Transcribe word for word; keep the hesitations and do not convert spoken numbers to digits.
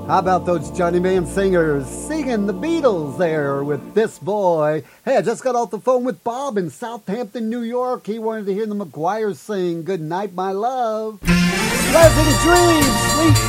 How about those Johnny Mayhem singers singing the Beatles there with This Boy? Hey, I just got off the phone with Bob in Southampton, New York. He wanted to hear the McGuires sing Good Night, My Love. Pleasant dreams, sweet